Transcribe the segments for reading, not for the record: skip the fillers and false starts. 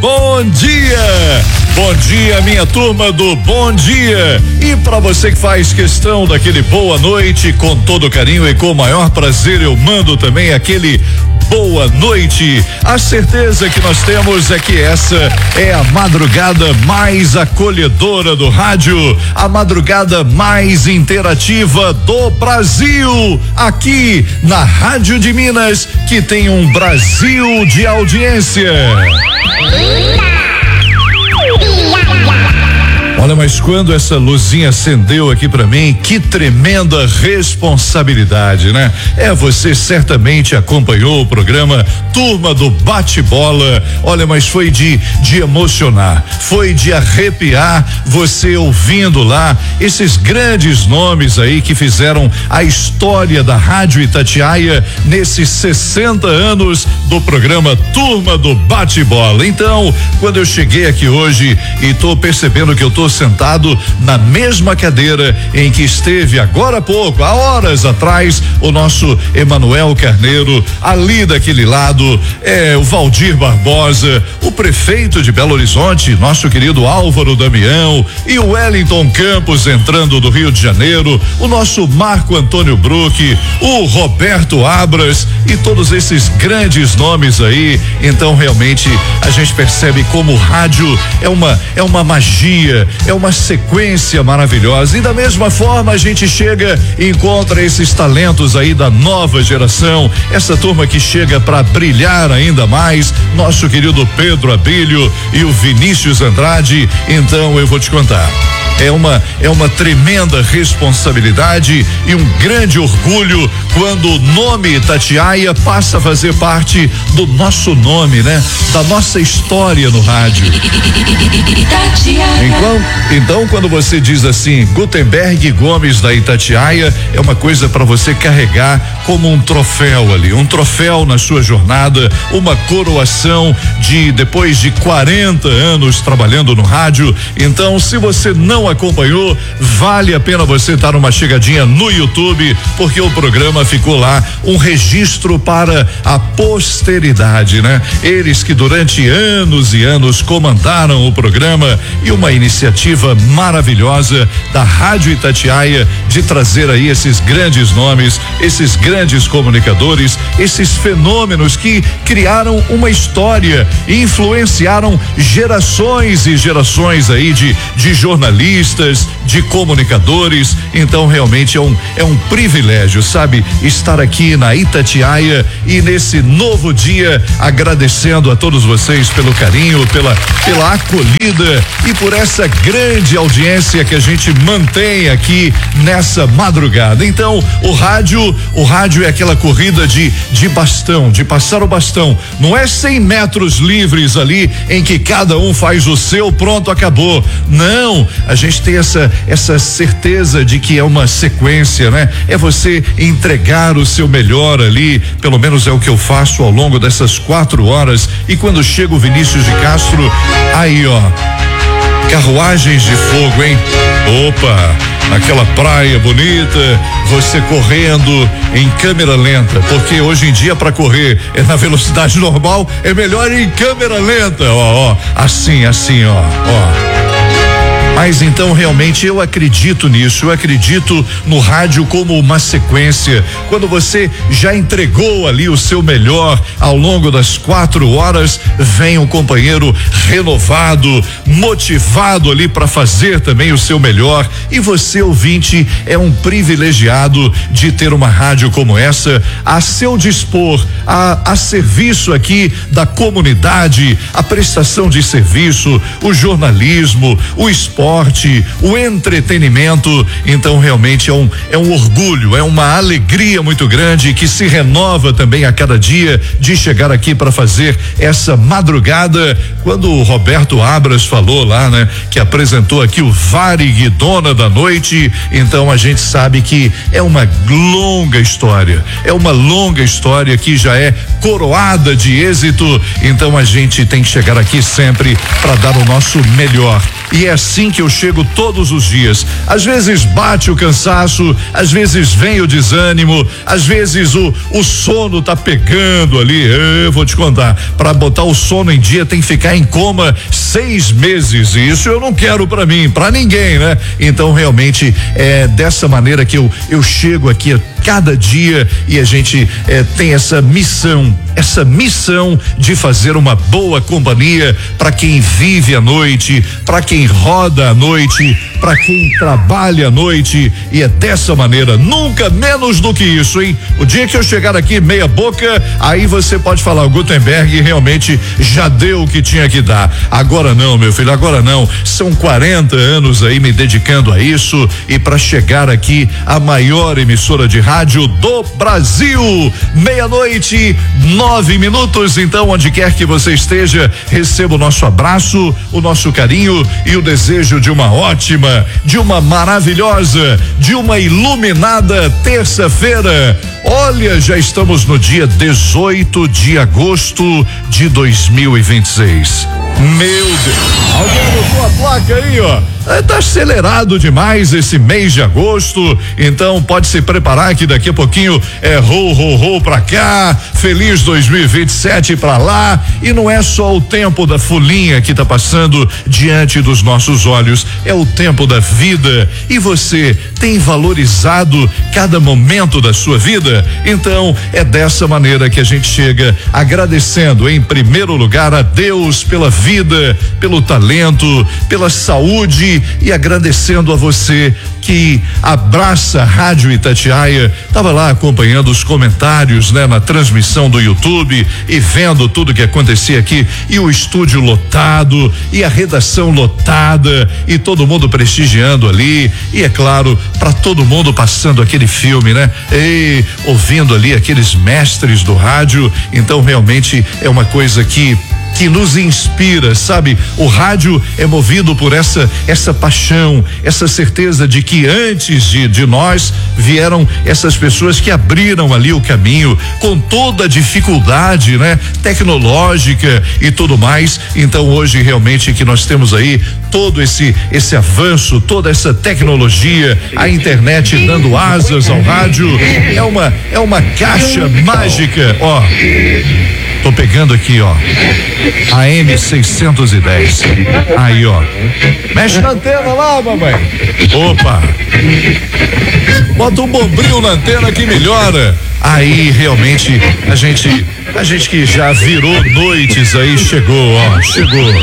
bom dia! Bom dia, minha turma do Bom Dia. E para você que faz questão daquele boa noite, com todo carinho e com o maior prazer, eu mando também aquele boa noite. A certeza que nós temos é que essa é a madrugada mais acolhedora do rádio, a madrugada mais interativa do Brasil, aqui na Rádio de Minas, que tem um Brasil de audiência. Olha, mas quando essa luzinha acendeu aqui pra mim, que tremenda responsabilidade, né? Você certamente acompanhou o programa Turma do Bate-Bola. Olha, mas foi de emocionar, foi de arrepiar você ouvindo lá esses grandes nomes aí que fizeram a história da Rádio Itatiaia nesses 60 anos do programa Turma do Bate-Bola. Então, quando eu cheguei aqui hoje e tô percebendo que eu tô sentado na mesma cadeira em que esteve agora há pouco, há horas atrás, o nosso Emanuel Carneiro, ali daquele lado, o Valdir Barbosa, o prefeito de Belo Horizonte, nosso querido Álvaro Damião, e o Wellington Campos entrando do Rio de Janeiro, o nosso Marco Antônio Bruck, o Roberto Abras e todos esses grandes nomes aí. Então realmente a gente percebe como o rádio é uma magia, é uma sequência maravilhosa. E da mesma forma a gente chega e encontra esses talentos aí da nova geração, essa turma que chega para brilhar ainda mais, nosso querido Pedro Abílio e o Vinícius Andrade. Então eu vou te contar, é uma tremenda responsabilidade e um grande orgulho quando o nome Itatiaia passa a fazer parte do nosso nome, né? Da nossa história no rádio. Então, quando você diz assim, Gutenberg Gomes da Itatiaia, é uma coisa para você carregar como um troféu ali, um troféu na sua jornada, uma coroação depois de 40 anos trabalhando no rádio. Então, se você não acompanhou, vale a pena você dar uma chegadinha no YouTube, porque o programa ficou lá, um registro para a posteridade, né? Eles que durante anos e anos comandaram o programa, e uma iniciativa maravilhosa da Rádio Itatiaia de trazer aí esses grandes nomes, esses grandes comunicadores, esses fenômenos que criaram uma história e influenciaram gerações e gerações aí de jornalistas, de comunicadores. Então realmente é um privilégio, sabe, estar aqui na Itatiaia e nesse novo dia agradecendo a todos vocês pelo carinho, pela acolhida e por essa grande audiência que a gente mantém aqui nessa madrugada. Então o rádio é aquela corrida de bastão, de passar o bastão, não é 100 metros livres ali em que cada um faz o seu, pronto, acabou. Não, a gente tem essa certeza de que é uma sequência, né? É você entregar o seu melhor ali, pelo menos é o que eu faço ao longo dessas 4 horas. E quando chega o Vinícius de Castro, aí ó, carruagens de fogo, hein? Opa, aquela praia bonita, você correndo em câmera lenta, porque hoje em dia para correr na velocidade normal, é melhor ir em câmera lenta, ó, assim, ó. Mas então realmente eu acredito nisso, eu acredito no rádio como uma sequência. Quando você já entregou ali o seu melhor ao longo das 4 horas, vem um companheiro renovado, motivado ali para fazer também o seu melhor. E você, ouvinte, é um privilegiado de ter uma rádio como essa a seu dispor, a serviço aqui da comunidade, a prestação de serviço, o jornalismo, o esporte, o entretenimento. Então realmente é um orgulho, é uma alegria muito grande que se renova também a cada dia de chegar aqui para fazer essa madrugada. Quando o Roberto Abras falou lá, né, que apresentou aqui o Varig Dona da Noite, então a gente sabe que é uma longa história, que já é coroada de êxito. Então a gente tem que chegar aqui sempre para dar o nosso melhor. E é assim que eu chego todos os dias. Às vezes bate o cansaço, às vezes vem o desânimo, às vezes o sono tá pegando ali. Eu vou te contar, para botar o sono em dia tem que ficar em coma 6 meses, e isso eu não quero para mim, para ninguém, né? Então realmente é dessa maneira que eu chego aqui cada dia e a gente tem essa missão de fazer uma boa companhia para quem vive à noite, para quem roda à noite, para quem trabalha à noite, e é dessa maneira, nunca menos do que isso, hein? O dia que eu chegar aqui meia boca, aí você pode falar, o Gutenberg realmente já deu o que tinha que dar. Agora não, meu filho, agora não. São 40 anos aí me dedicando a isso, e para chegar aqui a maior emissora de rádio do Brasil, 12:09. Então, onde quer que você esteja, receba o nosso abraço, o nosso carinho e o desejo de uma ótima, de uma maravilhosa, de uma iluminada terça-feira. Olha, já estamos no dia 18 de agosto de 2026. Meu Deus, alguém botou a placa aí, ó. Tá acelerado demais esse mês de agosto, então pode se preparar que daqui a pouquinho é ho pra cá, feliz 2027 pra lá, e não é só o tempo da folinha que tá passando diante dos nossos olhos, é o tempo da vida, e você tem valorizado cada momento da sua vida? Então é dessa maneira que a gente chega agradecendo em primeiro lugar a Deus pela vida, pelo talento, pela saúde, e agradecendo a você que abraça a Rádio Itatiaia. Tava lá acompanhando os comentários, né, na transmissão do YouTube e vendo tudo que acontecia aqui, e o estúdio lotado e a redação lotada e todo mundo prestigiando ali, e é claro, para todo mundo passando aquele filme, né? E ouvindo ali aqueles mestres do rádio. Então realmente é uma coisa que nos inspira, sabe? O rádio é movido por essa paixão, essa certeza de que antes de nós vieram essas pessoas que abriram ali o caminho com toda a dificuldade, né? Tecnológica e tudo mais. Então hoje realmente que nós temos aí todo esse avanço, toda essa tecnologia, a internet dando asas ao rádio, é uma caixa mágica, ó. Tô pegando aqui, ó, AM 610. Aí, ó. Mexe na antena lá, mamãe. Opa. Bota um bombril na antena que melhora. Aí, realmente, a gente que já virou noites aí, chegou, ó. Chegou.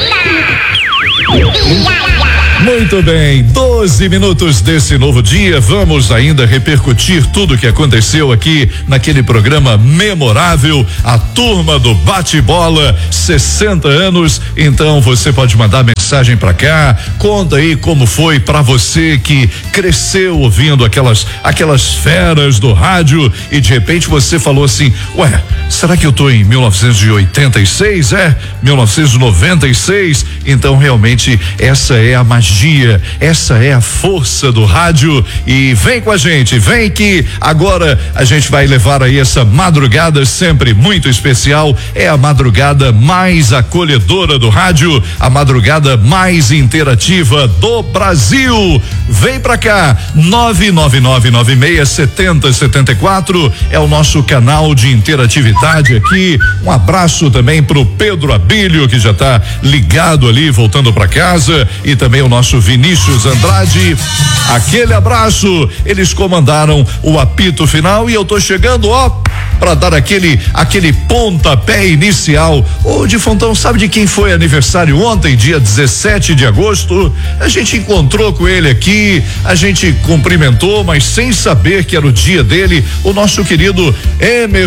Muito bem, 12 minutos desse novo dia. Vamos ainda repercutir tudo que aconteceu aqui naquele programa memorável, a Turma do Bate-Bola, 60 anos. Então você pode mandar mensagem pra cá, conta aí como foi pra você que cresceu ouvindo aquelas feras do rádio e de repente você falou assim, ué, será que eu tô em 1986? 1996? Então realmente essa é a magia, essa é a força do rádio. E vem com a gente, vem que agora a gente vai levar aí essa madrugada sempre muito especial. É a madrugada mais acolhedora do rádio, a madrugada mais interativa do Brasil. Vem pra cá, 999967074 é o nosso canal de interatividade aqui. Um abraço também pro Pedro Abílio, que já tá ligado ali, voltando pra casa, e também o nosso Vinícius Andrade. Aquele abraço, eles comandaram o apito final e eu tô chegando, ó, para dar aquele pontapé inicial. Ô, Difontão, sabe de quem foi aniversário ontem, dia 17 de agosto? A gente encontrou com ele aqui, a gente cumprimentou, mas sem saber que era o dia dele, o nosso querido